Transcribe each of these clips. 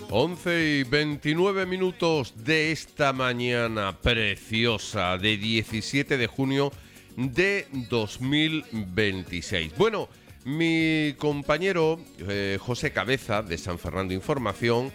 11:29 de esta mañana preciosa de 17 de junio de 2026. Bueno, mi compañero José Cabeza de San Fernando Información,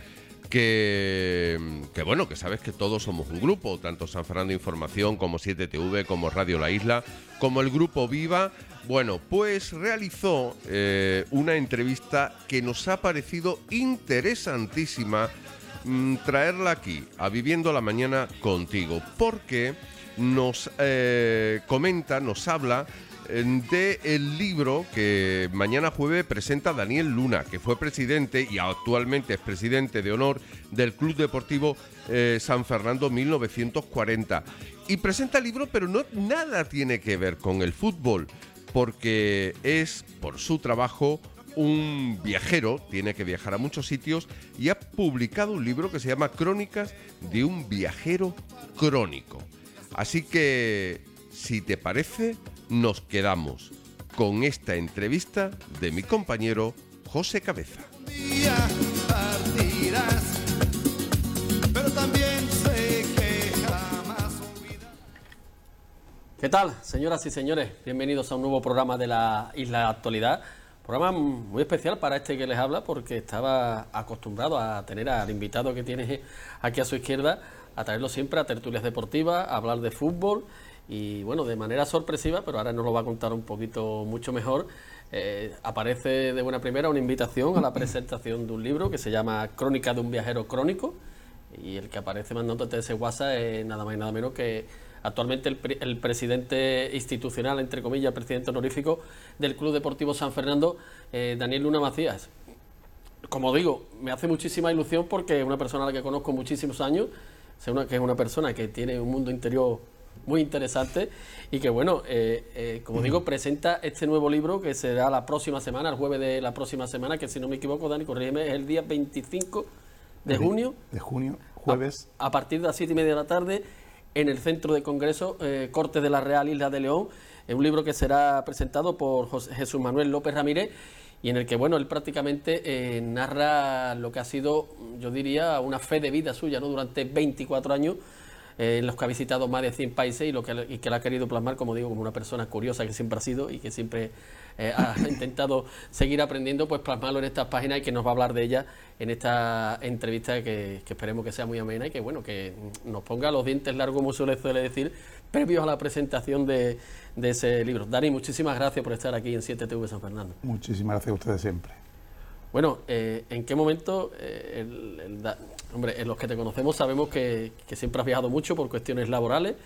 que bueno, que sabes que todos somos un grupo, tanto San Fernando Información como 7TV, como Radio La Isla, como el Grupo Viva. Bueno, pues realizó una entrevista que nos ha parecido interesantísima traerla aquí, a Viviendo la Mañana contigo, porque nos comenta, nos habla del libro que mañana jueves presenta Daniel Luna, que fue presidente y actualmente es presidente de honor del Club Deportivo San Fernando 1940. Y presenta el libro, pero no nada tiene que ver con el fútbol, porque es, por su trabajo, un viajero, tiene que viajar a muchos sitios y ha publicado un libro que se llama Crónicas de un viajero crónico. Así que, si te parece, nos quedamos con esta entrevista de mi compañero José Cabeza. Un día partirás, pero también sé que jamás olvidarás. ¿Qué tal, señoras y señores? Bienvenidos a un nuevo programa de la Isla Actualidad. Programa muy especial para este que les habla, porque estaba acostumbrado a tener al invitado que tiene aquí a su izquierda, a traerlo siempre a tertulias deportivas, a hablar de fútbol y bueno, de manera sorpresiva, pero ahora nos lo va a contar un poquito mucho mejor. Aparece de buena primera una invitación a la presentación de un libro que se llama Crónica de un viajero crónico, y el que aparece mandándote ese WhatsApp es nada más y nada menos que actualmente el presidente institucional, entre comillas, el presidente honorífico del Club Deportivo San Fernando, Daniel Luna Macías. Como digo, me hace muchísima ilusión porque es una persona a la que conozco muchísimos años, que es una persona que tiene un mundo interior muy interesante y que, bueno, como digo, presenta este nuevo libro que será la próxima semana, el jueves de la próxima semana, que si no me equivoco, Dani, corrígeme, es el día 25 de junio. De junio, jueves. A partir de las 7:30 de la tarde, en el Centro de Congreso Cortes de la Real Isla de León. Es un libro que será presentado por Jesús Manuel López Ramírez y en el que, bueno, él prácticamente narra lo que ha sido, yo diría, una fe de vida suya, ¿no? Durante 24 años, en los que ha visitado más de 100 países y que la ha querido plasmar, como digo, como una persona curiosa que siempre ha sido y que siempre ha intentado seguir aprendiendo, pues plasmarlo en estas páginas y que nos va a hablar de ella en esta entrevista que esperemos que sea muy amena y que, bueno, que nos ponga los dientes largos, como suele decir, previos a la presentación de ese libro. Dani, muchísimas gracias por estar aquí en 7TV San Fernando. Muchísimas gracias a ustedes siempre. Bueno, ¿en qué momento, hombre, los que te conocemos sabemos que siempre has viajado mucho por cuestiones laborales,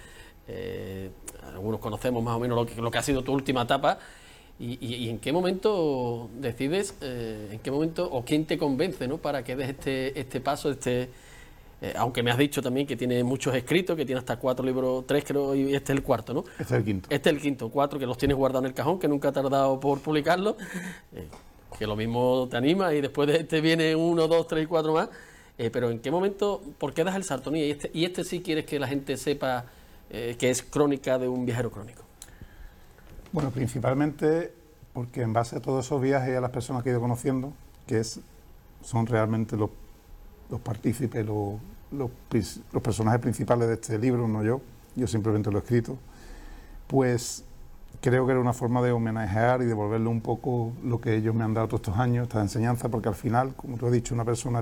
algunos conocemos más o menos lo que ha sido tu última etapa, y en qué momento decides, en qué momento o quién te convence, ¿no?, para que des este paso, aunque me has dicho también que tiene muchos escritos, que tiene hasta 4 libros, 3 creo, y este es el cuarto, ¿no? Este es el quinto. Este es el quinto, 4 que los tienes guardados en el cajón, que nunca ha tardado por publicarlos. Que lo mismo te anima y después de este viene 1, 2, 3 y 4 más, pero ¿en qué momento, por qué das el salto? Y este sí quieres que la gente sepa que es Crónica de un viajero crónico. Bueno, principalmente porque en base a todos esos viajes y a las personas que he ido conociendo, son realmente los partícipes, los personajes principales de este libro, no yo simplemente lo he escrito, pues creo que era una forma de homenajear y devolverle un poco lo que ellos me han dado todos estos años, esta enseñanza, porque al final, como tú has dicho, una persona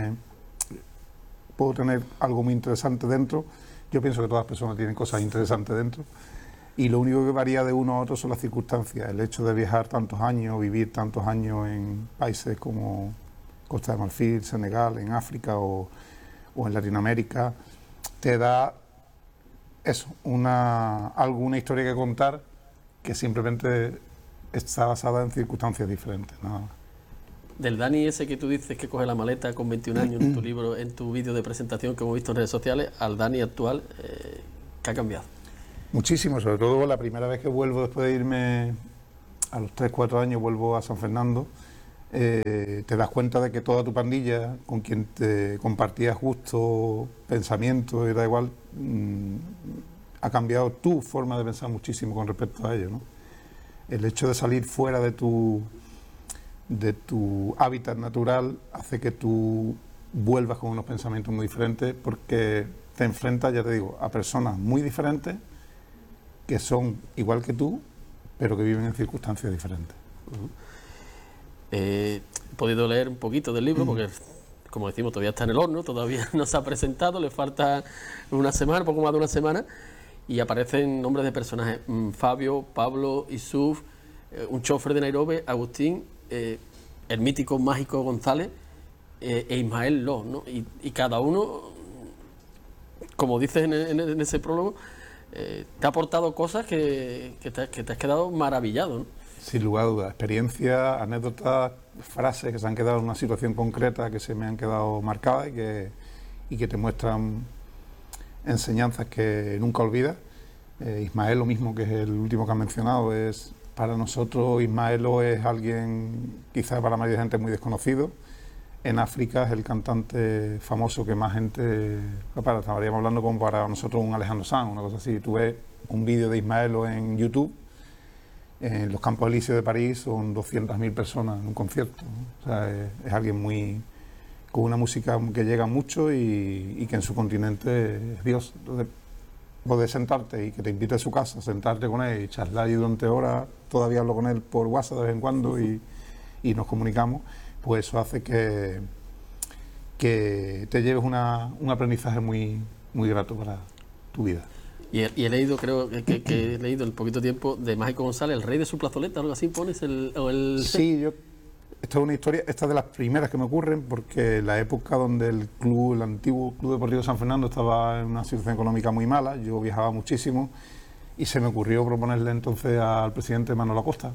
puedo tener algo muy interesante dentro. Yo pienso que todas las personas tienen cosas interesantes dentro, y lo único que varía de uno a otro son las circunstancias. El hecho de viajar tantos años, vivir tantos años en países como Costa de Marfil, Senegal, en África o en Latinoamérica, te da eso, alguna historia que contar, que simplemente está basada en circunstancias diferentes, nada más. Del Dani ese que tú dices que coge la maleta con 21 años en tu libro, en tu vídeo de presentación que hemos visto en redes sociales, al Dani actual, ¿qué ha cambiado? Muchísimo, sobre todo la primera vez que vuelvo después de irme a los 3-4 años, vuelvo a San Fernando, te das cuenta de que toda tu pandilla, con quien te compartías gustos, pensamientos, y da igual, ha cambiado tu forma de pensar muchísimo con respecto a ello, ¿no? El hecho de salir fuera de tu hábitat natural hace que tú vuelvas con unos pensamientos muy diferentes, porque te enfrentas, ya te digo, a personas muy diferentes que son igual que tú, pero que viven en circunstancias diferentes. He podido leer un poquito del libro porque, como decimos, todavía está en el horno, todavía no se ha presentado, le falta una semana, poco más de una semana, y aparecen nombres de personajes: Fabio, Pablo, Isuf, un chofer de Nairobi, Agustín, el mítico mágico González e Ismael Lo, ¿no? Y cada uno, como dices en ese prólogo, te ha aportado cosas que te has quedado maravillado, ¿no? Sin lugar a dudas, experiencias, anécdotas, frases que se han quedado en una situación concreta que se me han quedado marcadas y que te muestran enseñanzas que nunca olvidas. Ismael, lo mismo, que es el último que han mencionado, es para nosotros, Ismaelo es alguien, quizás para la mayoría de gente, muy desconocido. En África es el cantante famoso que más gente, estaríamos hablando como para nosotros un Alejandro Sanz, una cosa así. Tú ves un vídeo de Ismaelo en YouTube, en los Campos Elíseos de París son 200.000 personas en un concierto, ¿no? O sea, es alguien muy con una música que llega mucho y que en su continente es Dios. Entonces, poder sentarte y que te invite a su casa, sentarte con él y charlar y durante horas, todavía hablo con él por WhatsApp de vez en cuando y nos comunicamos, pues eso hace que te lleves un aprendizaje muy, muy grato para tu vida. Y he leído, creo que he leído en poquito tiempo, de Mágico González, el rey de su plazoleta, algo así pones Sí, esta es una historia, esta es de las primeras que me ocurren, porque la época donde el antiguo Club Deportivo San Fernando estaba en una situación económica muy mala, yo viajaba muchísimo y se me ocurrió proponerle entonces al presidente Manolo Acosta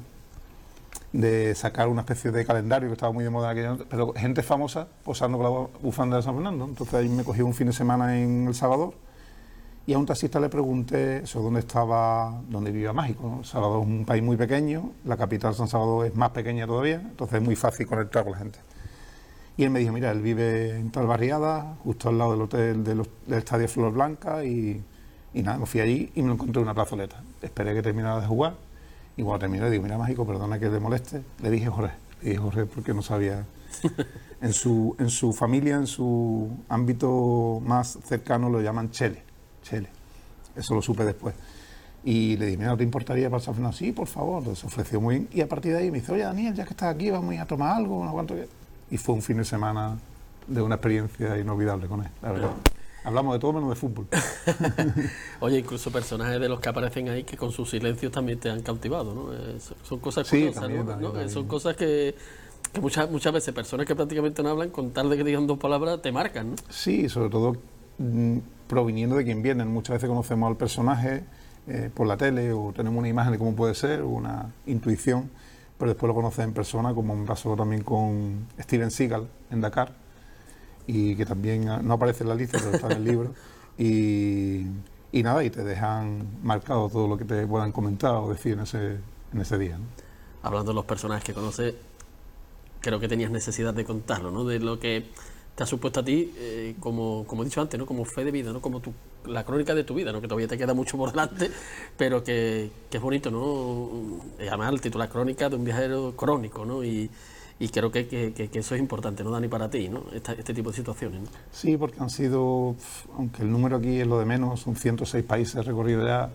de sacar una especie de calendario que estaba muy de moda en aquella, pero gente famosa posando con la bufanda de San Fernando. Entonces ahí me cogí un fin de semana en El Salvador y a un taxista le pregunté dónde vivía Mágico, ¿no? El Salvador es un país muy pequeño, la capital San Salvador es más pequeña todavía, entonces es muy fácil conectar con la gente. Y él me dijo, mira, él vive en tal barriada, justo al lado del hotel del Estadio Flor Blanca, y nada, me fui allí y me lo encontré en una plazoleta. Esperé que terminara de jugar y cuando terminé digo, mira Mágico, perdona que te moleste, le dije Jorge porque no sabía. En su familia, en su ámbito más cercano lo llaman Chele. Eso lo supe después. Y le dije, mira, ¿no te importaría pasar? No, sí, por favor. Se ofreció muy bien. Y a partir de ahí me dice, oye, Daniel, ya que estás aquí, vamos a ir a tomar algo, no aguanto que... Y fue un fin de semana de una experiencia inolvidable con él, la verdad. Hablamos de todo menos de fútbol. Oye, incluso personajes de los que aparecen ahí que con sus silencios también te han cautivado, ¿no? Son cosas curiosas, también, ¿no? también. Son cosas que muchas veces personas que prácticamente no hablan, con tal de que digan dos palabras, te marcan, ¿no? Sí, sobre todo proviniendo de quien vienen. Muchas veces conocemos al personaje por la tele o tenemos una imagen de cómo puede ser, una intuición, pero después lo conoces en persona, como me pasó también con Steven Seagal en Dakar, y que también no aparece en la lista, pero está en el libro, y nada, y te dejan marcado todo lo que te puedan comentar o decir en ese día, ¿no? Hablando de los personajes que conoces, creo que tenías necesidad de contarlo, ¿no? De lo que te ha supuesto a ti, como he dicho antes, ¿no? Como fe de vida, ¿no? Como la crónica de tu vida, ¿no? Que todavía te queda mucho por delante, pero que es bonito, ¿no? Además, el titular Crónica de un viajero crónico, ¿no? Y creo que eso es importante, ¿no, Dani, para ti, ¿no? Este tipo de situaciones, ¿no? Sí, porque han sido, aunque el número aquí es lo de menos, son 106 países recorridos ya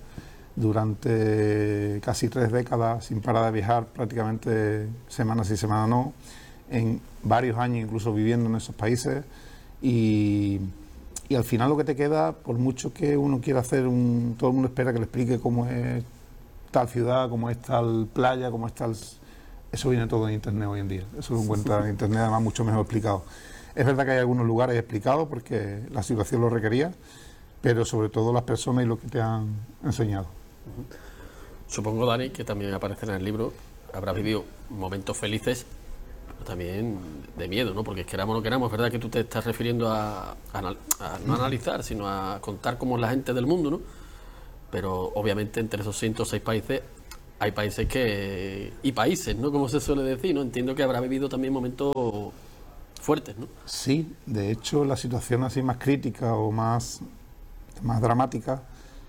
durante casi 3 décadas, sin parar de viajar, prácticamente semanas y semanas no, en varios años incluso viviendo en esos países, y al final lo que te queda, por mucho que uno quiera hacer todo el mundo espera que le explique cómo es tal ciudad, cómo es tal playa, cómo es tal... Eso viene todo en internet hoy en día, eso lo encuentra en internet, además mucho mejor explicado. Es verdad que hay algunos lugares explicados porque la situación lo requería, pero sobre todo las personas y lo que te han enseñado. Supongo, Dani, que también aparece en el libro, habrás vivido momentos felices, pero también de miedo, ¿no? Porque queramos o no queramos, es verdad que tú te estás refiriendo a no analizar, sino a contar cómo es la gente del mundo, ¿no? Pero obviamente entre esos 106 países hay países y países, ¿no? Como se suele decir, ¿no? Entiendo que habrá vivido también momentos fuertes, ¿no? Sí, de hecho la situación así más crítica o más dramática,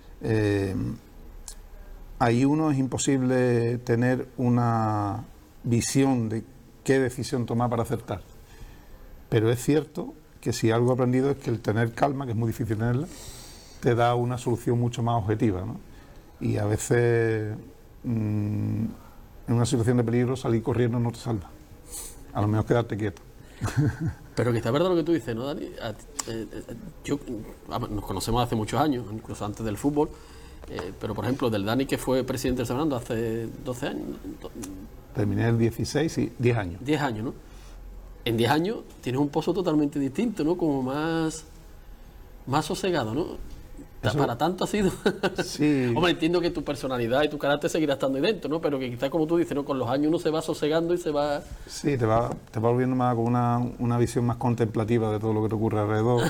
ahí uno es imposible tener una visión de qué decisión tomar para acertar. Pero es cierto que si algo he aprendido es que el tener calma, que es muy difícil tenerla, te da una solución mucho más objetiva, ¿no? Y a veces, en una situación de peligro, salir corriendo no te salva. A lo mejor quedarte quieto. Pero que está verdad lo que tú dices, ¿no, Dani? Nos conocemos hace muchos años, incluso antes del fútbol, pero por ejemplo, del Dani que fue presidente de San Fernando hace 12 años. Terminé el 16 y 10 años. 10 años, ¿no? En 10 años tienes un pozo totalmente distinto, ¿no? Como más sosegado, ¿no? Eso- Para tanto ha sido. Sí. Hombre, entiendo que tu personalidad y tu carácter seguirá estando ahí dentro, ¿no? Pero que quizás, como tú dices, ¿no? Con los años uno se va sosegando y se va... Sí, te va volviendo más con una visión más contemplativa de todo lo que te ocurre alrededor.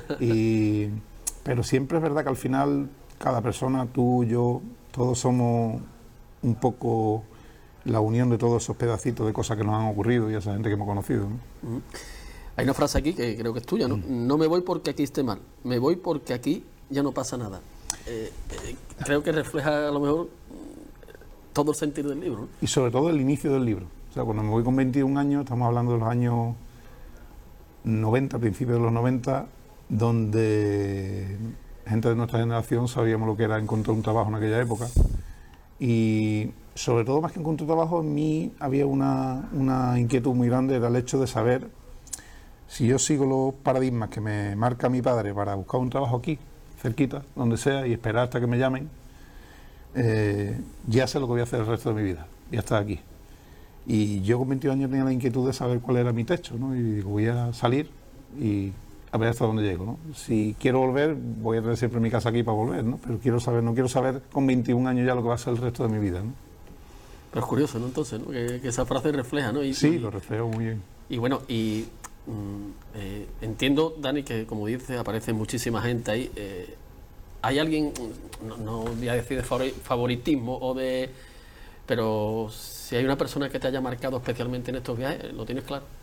Pero siempre es verdad que al final cada persona, tú, yo, todos somos un poco la unión de todos esos pedacitos de cosas que nos han ocurrido y esa gente que hemos conocido, ¿no? Hay una frase aquí que creo que es tuya, ¿no? No me voy porque aquí esté mal, me voy porque aquí ya no pasa nada. Creo que refleja a lo mejor todo el sentido del libro, ¿no? Y sobre todo el inicio del libro. O sea, cuando me voy con 21 años, estamos hablando de los años 90, principios de los 90, donde gente de nuestra generación sabíamos lo que era encontrar un trabajo en aquella época. Y sobre todo, más que encontrar trabajo, en mí había una inquietud muy grande, era el hecho de saber si yo sigo los paradigmas que me marca mi padre para buscar un trabajo aquí, cerquita, donde sea, y esperar hasta que me llamen, ya sé lo que voy a hacer el resto de mi vida, ya está aquí. Y yo con 22 años tenía la inquietud de saber cuál era mi techo, ¿no? Y digo, voy a salir y a ver hasta dónde llego, ¿no? Si quiero volver, voy a tener siempre mi casa aquí para volver, ¿no? Pero no quiero saber con 21 años ya lo que va a ser el resto de mi vida, ¿no? Pero es curioso, ¿no? Entonces, ¿no? Que esa frase refleja, ¿no? Sí, lo reflejo muy bien. Y bueno, entiendo, Dani, que como dices, aparece muchísima gente ahí. ¿Hay alguien, no voy a decir de favoritismo pero si hay una persona que te haya marcado especialmente en estos viajes, ¿lo tienes claro?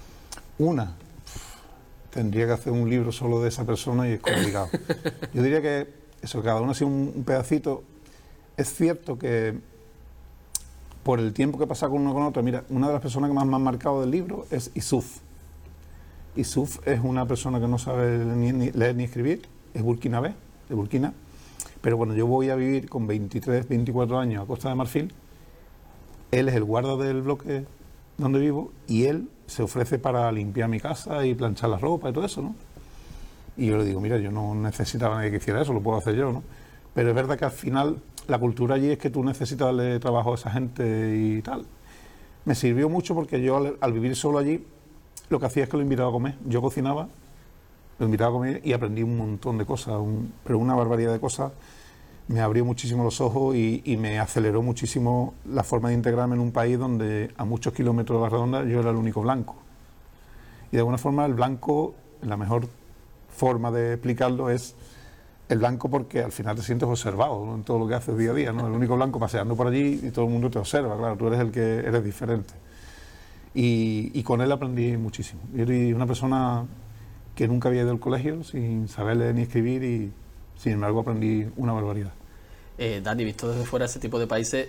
Tendría que hacer un libro solo de esa persona y es complicado. Yo diría que eso, cada uno ha sido un pedacito. Es cierto que por el tiempo que pasa con uno con otro, mira, una de las personas que más me han marcado del libro es Issouf. Issouf es una persona que no sabe ni leer ni escribir, es burkinabé, de Burkina, pero cuando yo voy a vivir con 23, 24 años a Costa de Marfil, él es el guarda del bloque donde vivo y él se ofrece para limpiar mi casa y planchar la ropa y todo eso, ¿no? Y yo le digo, mira, yo no necesitaba a nadie que hiciera eso, lo puedo hacer yo, ¿no? Pero es verdad que al final la cultura allí es que tú necesitas darle trabajo a esa gente y tal. Me sirvió mucho porque yo al vivir solo allí, lo que hacía es que lo invitaba a comer. Yo cocinaba, lo invitaba a comer y aprendí un montón de cosas, pero una barbaridad de cosas. Me abrió muchísimo los ojos y me aceleró muchísimo la forma de integrarme en un país donde a muchos kilómetros de la redonda yo era el único blanco. Y de alguna forma el blanco, la mejor forma de explicarlo es el blanco porque al final te sientes observado, ¿no? En todo lo que haces día a día, ¿no? El único blanco paseando por allí y todo el mundo te observa, claro, tú eres el que eres diferente. Y con él aprendí muchísimo. Yo era una persona que nunca había ido al colegio sin saber leer ni escribir y sin embargo aprendí una barbaridad. Dani, visto desde fuera ese tipo de países,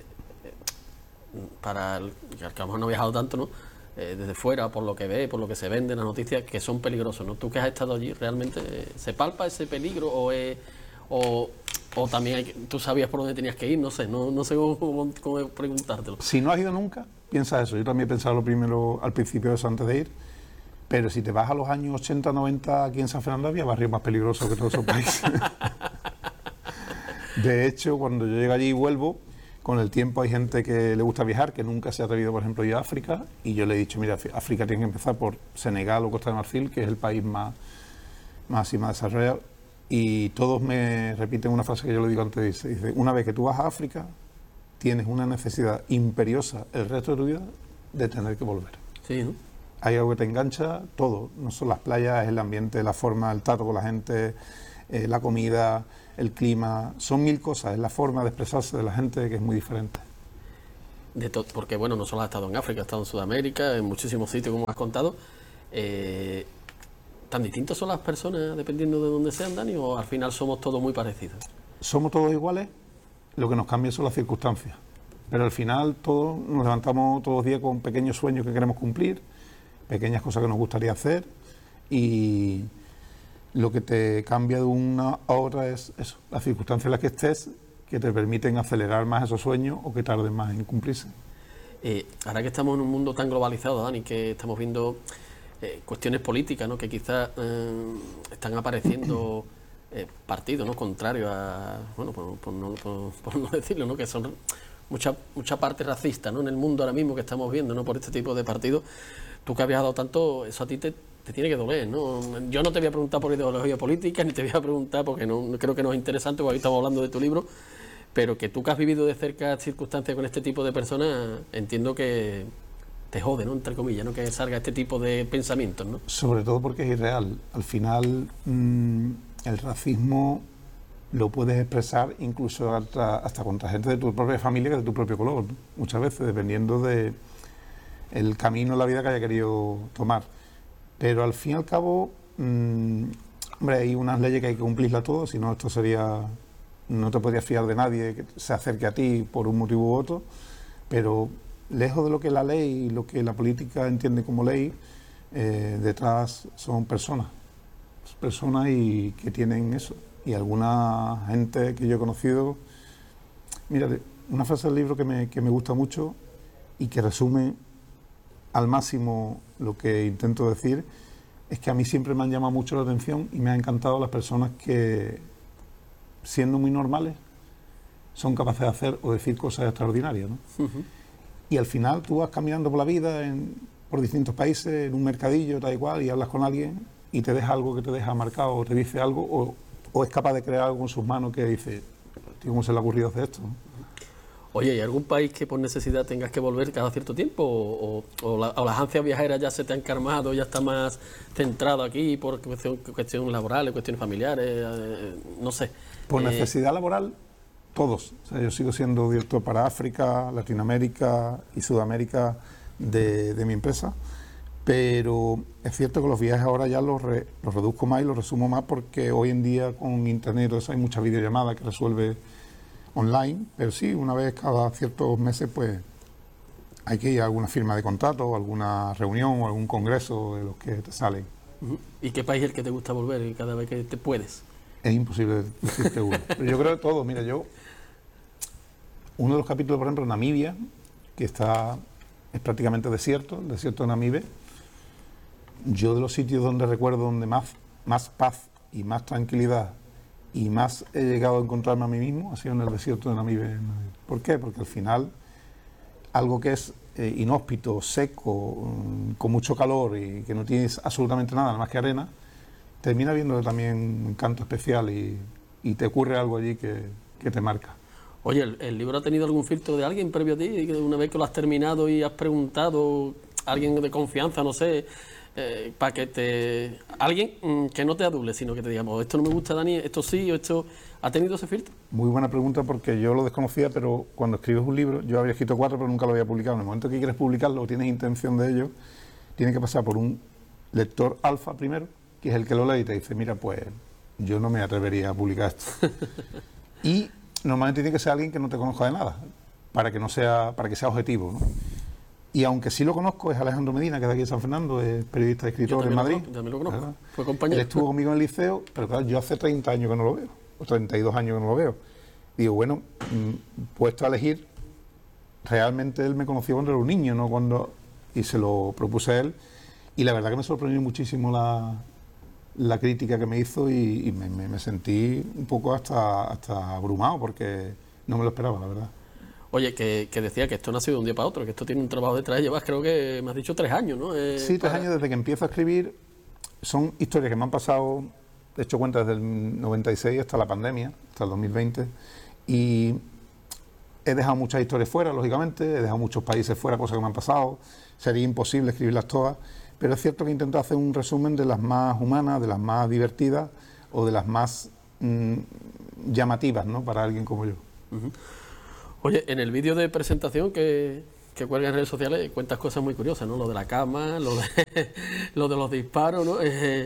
para el que a lo mejor no ha viajado tanto, ¿no? Desde fuera, por lo que ve, por lo que se vende en las noticias, que son peligrosos, ¿no? Tú que has estado allí, ¿realmente se palpa ese peligro o también tú sabías por dónde tenías que ir? No sé cómo preguntártelo. Si no has ido nunca, piensa eso. Yo también he pensado lo primero al principio de eso antes de ir, pero si te vas a los años 80, 90 aquí en San Fernando había barrios más peligrosos que todos esos países. De hecho, cuando yo llego allí y vuelvo, con el tiempo hay gente que le gusta viajar, que nunca se ha atrevido, por ejemplo, a ir a África, y yo le he dicho, mira, África tiene que empezar por Senegal o Costa de Marfil, que es el país más desarrollado, y todos me repiten una frase que yo le digo antes, dice, una vez que tú vas a África, tienes una necesidad imperiosa el resto de tu vida de tener que volver. Sí, ¿no? Hay algo que te engancha, todo, no son las playas, es el ambiente, la forma, el trato con la gente, la comida, el clima, son mil cosas, es la forma de expresarse de la gente que es muy diferente. Porque bueno, no solo has estado en África, has estado en Sudamérica, en muchísimos sitios, como has contado. ¿Tan distintas son las personas dependiendo de dónde sean, Dani, o al final somos todos muy parecidos? Somos todos iguales, lo que nos cambia son las circunstancias, pero al final todos nos levantamos todos los días con pequeños sueños que queremos cumplir, pequeñas cosas que nos gustaría hacer, y lo que te cambia de una a otra es eso, las circunstancias en las que estés, que te permiten acelerar más esos sueños o que tarden más en cumplirse. Ahora que estamos en un mundo tan globalizado, Dani, que estamos viendo cuestiones políticas, ¿no? Que quizás están apareciendo partidos, ¿no? Contrarios a, bueno, por no decirlo, ¿no? Que son mucha parte racista, ¿no? En el mundo ahora mismo que estamos viendo, ¿no? Por este tipo de partidos. Tú que has viajado tanto, eso a ti te tiene que doler, ¿no? Yo no te voy a preguntar por ideología política, ni te voy a preguntar porque no creo que no es interesante, porque aquí estamos hablando de tu libro, pero que tú que has vivido de cerca circunstancias con este tipo de personas, entiendo que te jode, ¿no? Entre comillas, ¿no? Que salga este tipo de pensamientos, ¿no? Sobre todo porque es irreal. Al final, el racismo lo puedes expresar incluso hasta contra gente de tu propia familia que de tu propio color, ¿no? Muchas veces, dependiendo de el camino en la vida que haya querido tomar. Pero al fin y al cabo, hombre, hay unas leyes que hay que cumplirlas todas, si no esto sería... No te podrías fiar de nadie que se acerque a ti por un motivo u otro, pero lejos de lo que la ley y lo que la política entiende como ley, detrás son personas y que tienen eso. Y alguna gente que yo he conocido, mira, una frase del libro que me gusta mucho y que resume al máximo lo que intento decir, es que a mí siempre me han llamado mucho la atención y me han encantado las personas que, siendo muy normales, son capaces de hacer o decir cosas extraordinarias, ¿no? Uh-huh. Y al final tú vas caminando por la vida por distintos países, en un mercadillo, tal y cual, y hablas con alguien y te deja algo que te deja marcado o te dice algo o es capaz de crear algo con sus manos que dice, tío, ¿cómo se le ha ocurrido hacer esto? Oye, ¿hay algún país que por necesidad tengas que volver cada cierto tiempo? ¿O las ansias viajeras ya se te han calmado, ya está más centrado aquí por cuestiones laborales, cuestiones familiares? No sé. Por necesidad laboral, todos. O sea, yo sigo siendo director para África, Latinoamérica y Sudamérica de mi empresa, pero es cierto que los viajes ahora ya los reduzco más y los resumo más porque hoy en día con internet hay mucha videollamada que resuelve online, pero sí, una vez cada ciertos meses pues hay que ir a alguna firma de contrato o alguna reunión o algún congreso de los que te salen. Uh-huh. ¿Y qué país es el que te gusta volver cada vez que te puedes? Es imposible decirte uno. Pero yo creo que todo, mira, uno de los capítulos, por ejemplo, Namibia, que es prácticamente desierto, el desierto de Namibia, yo de los sitios donde recuerdo donde más paz y más tranquilidad y más he llegado a encontrarme a mí mismo ha sido en el desierto de Namibia. ¿Por qué? Porque al final algo que es inhóspito, seco, con mucho calor y que no tienes absolutamente nada más que arena, termina viendo también un encanto especial y te ocurre algo allí que te marca. Oye, ¿el libro ha tenido algún filtro de alguien previo a ti? Que una vez que lo has terminado y has preguntado a alguien de confianza, no sé, para que alguien que no te adule, sino que te digamos, esto no me gusta, Dani, esto sí, o esto... ¿Ha tenido ese filtro? Muy buena pregunta porque yo lo desconocía, pero cuando escribes un libro, yo había escrito 4 pero nunca lo había publicado. En el momento que quieres publicarlo o tienes intención de ello, tiene que pasar por un lector alfa primero, que es el que lo lee y te dice, mira, pues yo no me atrevería a publicar esto. Y normalmente tiene que ser alguien que no te conozca de nada, para que sea objetivo, ¿no? Y aunque sí lo conozco, es Alejandro Medina, que es de aquí de San Fernando, es periodista y escritor en Madrid. Yo también lo conozco, fue compañero. Él estuvo conmigo en el liceo, pero claro, yo hace 30 años que no lo veo, o 32 años que no lo veo. Digo, bueno, puesto a elegir, realmente él me conoció cuando era un niño, ¿no? Y se lo propuse a él, y la verdad que me sorprendió muchísimo la crítica que me hizo y me sentí un poco hasta abrumado, porque no me lo esperaba, la verdad. Oye, que decía que esto no ha sido de un día para otro, que esto tiene un trabajo detrás. Llevas, creo que me has dicho 3 años, ¿no? Sí, 3 años desde que empiezo a escribir. Son historias que me han pasado, he hecho cuenta desde el 96 hasta la pandemia, hasta el 2020. Y he dejado muchas historias fuera, lógicamente, he dejado muchos países fuera, cosas que me han pasado. Sería imposible escribirlas todas. Pero es cierto que intento hacer un resumen de las más humanas, de las más divertidas o de las más llamativas, ¿no? Para alguien como yo. Uh-huh. Oye, en el vídeo de presentación que cuelga en redes sociales cuentas cosas muy curiosas, ¿no? Lo de la cama, lo de los disparos, ¿no?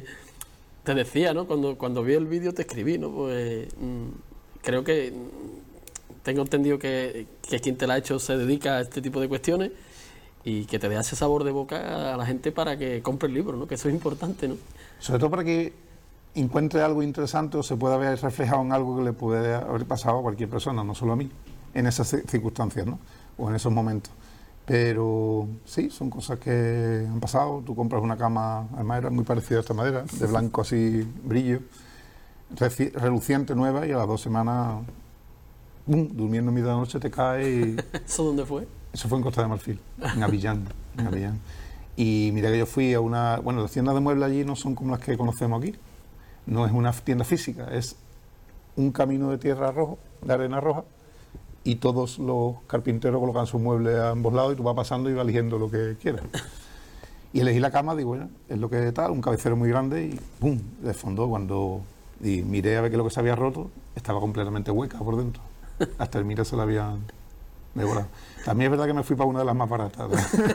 Te decía, ¿no? Cuando vi el vídeo te escribí, ¿no? Pues creo que tengo entendido que quien te la ha hecho se dedica a este tipo de cuestiones y que te dé ese sabor de boca a la gente para que compre el libro, ¿no? Que eso es importante, ¿no? Sobre todo para que encuentre algo interesante o se pueda ver reflejado en algo que le puede haber pasado a cualquier persona, no solo a mí, en esas circunstancias, ¿no? O en esos momentos. Pero sí, son cosas que han pasado. Tú compras una cama, además era muy parecida a esta madera, de blanco así, brillo, reluciente, nueva, y a las 2 semanas, ¡bum!, durmiendo en mitad de la noche te cae y... ¿Eso dónde fue? Eso fue en Costa de Marfil, en Avillán, en Avillán. Y mira que yo fui a una... Bueno, las tiendas de muebles allí no son como las que conocemos aquí. No es una tienda física, es un camino de tierra rojo, de arena roja, y todos los carpinteros colocan sus muebles a ambos lados y tú vas pasando y vas eligiendo lo que quieras. Y elegí la cama, digo, bueno, es lo que tal, un cabecero muy grande y ¡pum!, desfondó cuando... Y miré a ver qué es lo que se había roto, estaba completamente hueca por dentro. Hasta el mira se la habían devorado. También es verdad que me fui para una de las más baratas.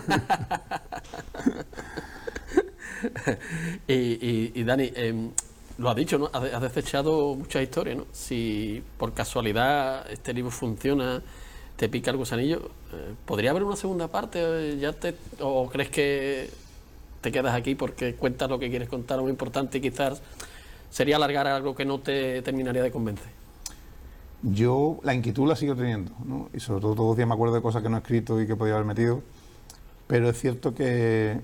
y Dani, lo has dicho, ¿no? Has desechado muchas historias, ¿no? Si por casualidad este libro funciona, te pica el gusanillo, ¿podría haber una segunda parte? ¿O crees que te quedas aquí porque cuentas lo que quieres contar, lo muy importante, y quizás sería alargar algo que no te terminaría de convencer? Yo la inquietud la sigo teniendo, ¿no? Y sobre todo todos los días me acuerdo de cosas que no he escrito y que podía haber metido, pero es cierto que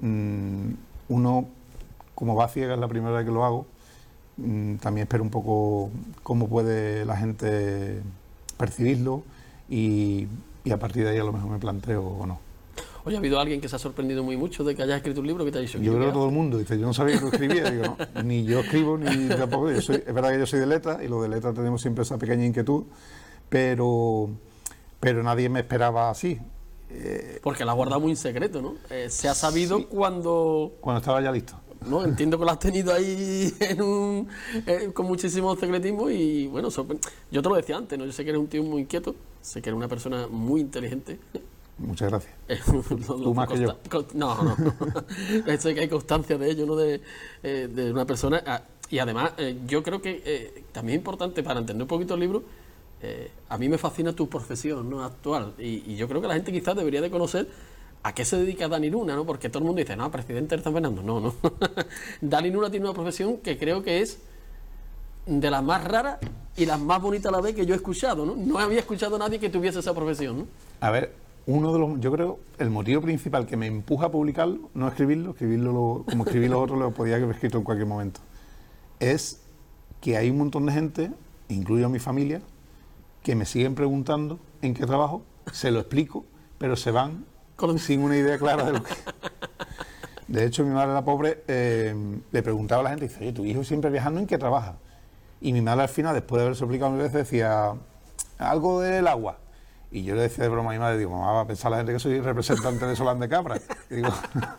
uno, como va a ciegas la primera vez que lo hago, también espero un poco cómo puede la gente percibirlo y a partir de ahí a lo mejor me planteo o no. Oye, ¿ha habido alguien que se ha sorprendido muy mucho de que hayas escrito un libro? ¿Qué te ha dicho? Yo creo que todo el mundo dice, yo no sabía que tú escribías, digo, no, ni yo escribo, ni tampoco, es verdad que yo soy de letras, y los de letras tenemos siempre esa pequeña inquietud, pero nadie me esperaba así. Porque la has guardado muy en secreto, ¿no? Se ha sabido sí, cuando estaba ya listo. No, entiendo que lo has tenido ahí con muchísimo secretismo y bueno, yo te lo decía antes, ¿no? Yo sé que eres un tío muy inquieto, sé que eres una persona muy inteligente. Muchas gracias. Tú más que yo. No. Sé que hay constancia de ello, ¿no? De una persona. Y además, yo creo que también es importante para entender un poquito el libro. A mí me fascina tu profesión, ¿no?, actual. Y yo creo que la gente quizás debería de conocer a qué se dedica Dani Luna, ¿no? Porque todo el mundo dice, no, presidente de San Fernando. No. Dani Luna tiene una profesión que creo que es de las más raras y las más bonitas a la vez que yo he escuchado, ¿no? No había escuchado a nadie que tuviese esa profesión, ¿no? A ver, yo creo, el motivo principal que me empuja a publicarlo, no escribirlo, como escribí los otros, lo podía haber escrito en cualquier momento, es que hay un montón de gente, incluyo a mi familia, que me siguen preguntando en qué trabajo, se lo explico, pero se van sin una idea clara de lo que... De hecho, mi madre, la pobre, le preguntaba a la gente, dice, oye, tu hijo siempre viajando, ¿en qué trabaja? Y mi madre al final, después de haberse explicado 1000 veces, decía, algo del agua. Y yo le decía de broma a mi madre, digo, mamá, va a pensar la gente que soy representante de Solán de Cabra. Y digo...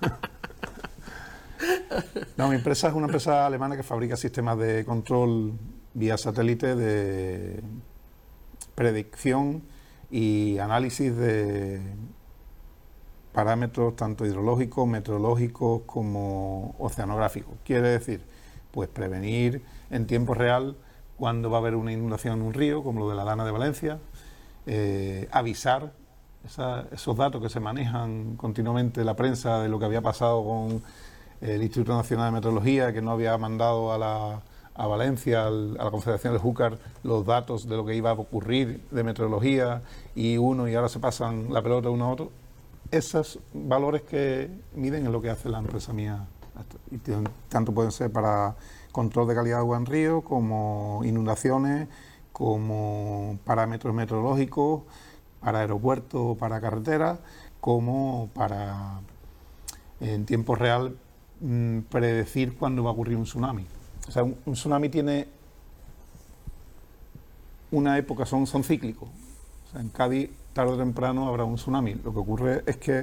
No, mi empresa es una empresa alemana que fabrica sistemas de control vía satélite de predicción y análisis de parámetros tanto hidrológicos, meteorológicos como oceanográficos. Quiere decir, pues prevenir en tiempo real cuando va a haber una inundación en un río, como lo de la Dana de Valencia, avisar esos datos que se manejan continuamente en la prensa de lo que había pasado con el Instituto Nacional de Meteorología, que no había mandado a Valencia, a la Confederación del Júcar, los datos de lo que iba a ocurrir de meteorología, y ahora se pasan la pelota uno a otro. Esos valores que miden es lo que hace la empresa mía. Y tanto pueden ser para control de calidad de agua en río, como inundaciones, como parámetros meteorológicos, para aeropuertos, para carreteras, como para, en tiempo real, predecir cuándo va a ocurrir un tsunami. O sea, un tsunami tiene una época, son cíclicos. O sea, en Cádiz, tarde o temprano, habrá un tsunami. Lo que ocurre es que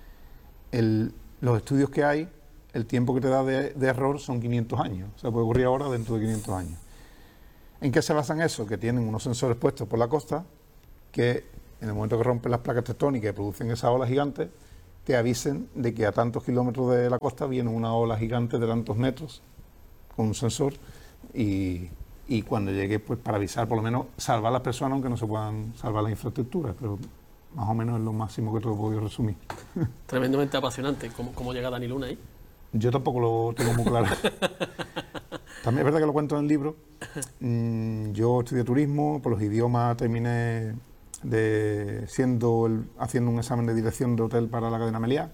los estudios que hay, el tiempo que te da de error son 500 años. O sea, puede ocurrir ahora dentro de 500 años. ¿En qué se basan eso? Que tienen unos sensores puestos por la costa que, en el momento que rompen las placas tectónicas y producen esas olas gigantes, te avisen de que a tantos kilómetros de la costa viene una ola gigante de tantos metros con un sensor y cuando llegue, pues para avisar, por lo menos salvar a las personas, aunque no se puedan salvar las infraestructuras, pero Más o menos es lo máximo que te lo he podido resumir. Tremendamente apasionante. ¿Cómo llega Dani Luna ahí? Yo tampoco lo tengo muy claro. También es verdad que lo cuento en el libro. Yo estudié turismo, por los idiomas terminé haciendo un examen de dirección de hotel para la cadena Meliá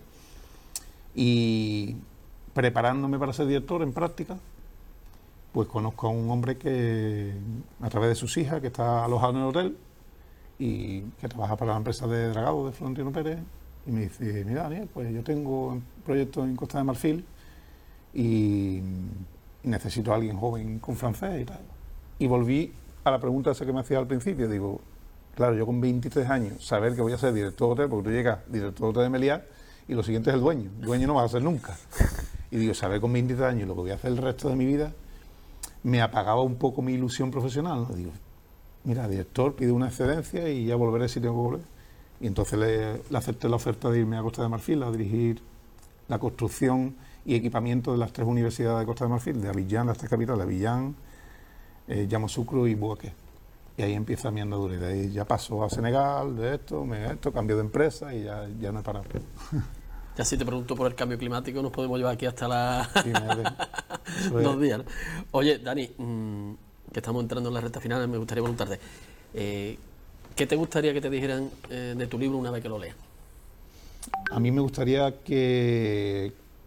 y preparándome para ser director en práctica, pues conozco a un hombre que, a través de sus hijas, que está alojado en el hotel y que trabaja para la empresa de dragado de Florentino Pérez, y me dice: mira, Daniel, pues yo tengo un proyecto en Costa de Marfil y necesito a alguien joven con francés y tal. Y volví a la pregunta esa que me hacía al principio. Digo, claro, yo con 23 años, saber que voy a ser director de hotel, porque tú llegas director de hotel de Meliá y lo siguiente es el dueño. El dueño no vas a ser nunca. Y digo, saber con 23 años lo que voy a hacer el resto de mi vida, me apagaba un poco mi ilusión profesional, ¿no? Digo, mira, director, pide una excedencia y ya volveré si tengo que volver. Y entonces le acepté la oferta de irme a Costa de Marfil a dirigir la construcción y equipamiento de las 3 universidades de Costa de Marfil, de Abiyán, las 3 capitales, Abiyán, Yamoussoukro y Bouaké. Y ahí empieza mi andadura. Y de ahí ya paso a Senegal, cambio de empresa y ya no he parado. Ya si te pregunto por el cambio climático, nos podemos llevar aquí hasta Sí, dos días, ¿no? Oye, Dani, que estamos entrando en la recta final, me gustaría preguntarte, ¿qué te gustaría que te dijeran de tu libro una vez que lo leas? A mí me gustaría que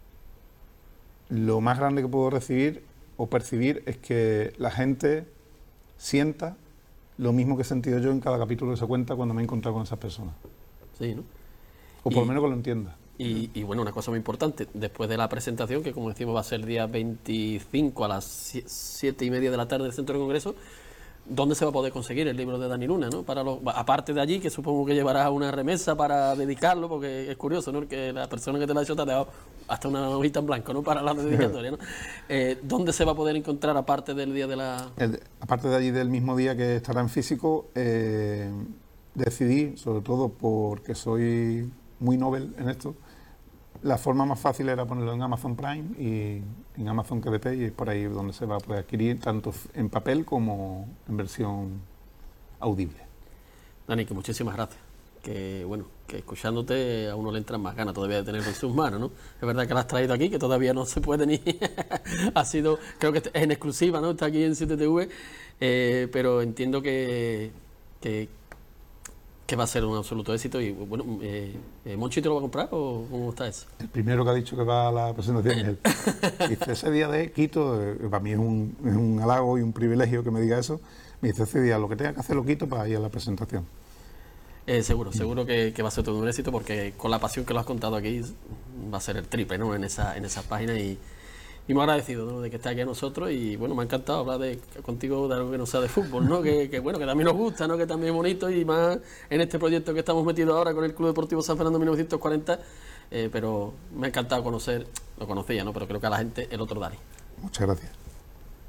lo más grande que puedo recibir o percibir es que la gente sienta lo mismo que he sentido yo en cada capítulo que se cuenta cuando me he encontrado con esas personas. Sí, ¿no? O por lo menos que lo entienda. Y bueno, una cosa muy importante, después de la presentación, que como decimos va a ser el día 25 a las 7:30 de la tarde del Centro de Congreso, ¿dónde se va a poder conseguir el libro de Dani Luna, ¿no? Aparte de allí, que supongo que llevarás una remesa para dedicarlo, porque es curioso, ¿no? Que la persona que te la ha hecho te ha dado hasta una hojita en blanco, ¿no? Para la dedicatoria, ¿no? ¿Dónde se va a poder encontrar, aparte del día de la...? Aparte de allí, del mismo día que estará en físico, decidí, sobre todo porque soy muy novel en esto, la forma más fácil era ponerlo en Amazon Prime y en Amazon KDP, y es por ahí donde se va a poder adquirir tanto en papel como en versión audible. Dani, que muchísimas gracias. Que bueno, que escuchándote a uno le entran más ganas todavía de tenerlo en sus manos, ¿no? Es verdad que lo has traído aquí, que todavía no se puede ni... ha sido, creo que es en exclusiva, ¿no? Está aquí en 7TV, pero entiendo que va a ser un absoluto éxito. Y bueno, ¿Monchi te lo va a comprar o cómo está eso? El primero que ha dicho que va a la presentación es él. Dice, ese día de Quito, para mí es un halago y un privilegio que me diga eso. Me dice, ese día lo que tenga que hacer lo quito para ir a la presentación. Seguro que va a ser todo un éxito, porque con la pasión que lo has contado aquí va a ser el triple, ¿no? En esa página, y muy agradecido, ¿no? De que estés aquí a nosotros. Y bueno, me ha encantado hablar contigo de algo que no sea de fútbol, ¿no? que bueno, que también nos gusta, ¿no? Que también es bonito, y más en este proyecto que estamos metidos ahora con el Club Deportivo San Fernando 1940, pero me ha encantado lo conocía, ¿no? Pero creo que a la gente el otro Dani. Muchas gracias.